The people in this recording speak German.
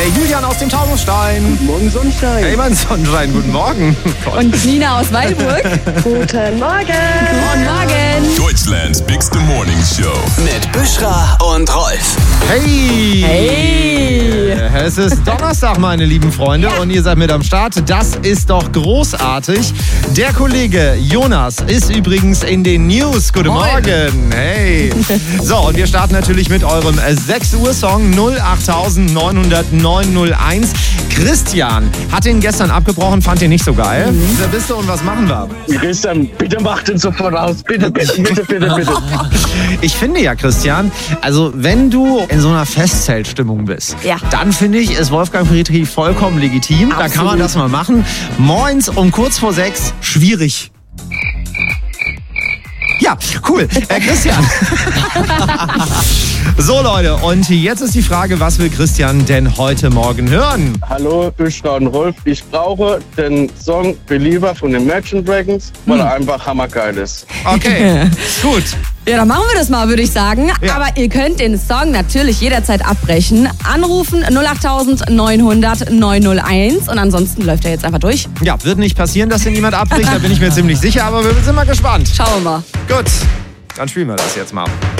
Julian aus dem Taunusstein. Guten Morgen, Sonnenschein. Hey, mein Sonnenschein, guten Morgen. Und Nina aus Weilburg. Guten Morgen. Guten Morgen. Deutschlands Bigste Morning Show. Mit Büschra und Rolf. Hey. Hey. Es ist Donnerstag, meine lieben Freunde, und ihr seid mit am Start. Das ist doch großartig. Der Kollege Jonas ist übrigens in den News. Guten Morgen. Hey. So, und wir starten natürlich mit eurem 6 Uhr Song 08900 901. Christian hat den gestern abgebrochen, fand den nicht so geil. Wer bist du und was machen wir? Christian, bitte mach den sofort aus. Bitte. Ich finde ja, Christian, also wenn du in so einer Festzeltstimmung bist, Ja. dann finde ich, ist Wolfgang Petri vollkommen legitim. Da kann man das mal machen. Moins um kurz vor 6, schwierig. Ja, cool. Christian. So, Leute, und jetzt ist die Frage, was will Christian denn heute Morgen hören? Hallo, Büschra und Rolf. Ich brauche den Song Believer von den Imagine Dragons, weil er einfach hammergeil ist. Okay, gut. Ja, dann machen wir das mal, würde ich sagen. Ja. Aber ihr könnt den Song natürlich jederzeit abbrechen. Anrufen 08900 901 und ansonsten läuft er jetzt einfach durch. Ja, wird nicht passieren, dass den jemand abbricht, da bin ich mir ziemlich sicher, aber wir sind mal gespannt. Schauen wir mal. Gut, dann spielen wir das jetzt mal.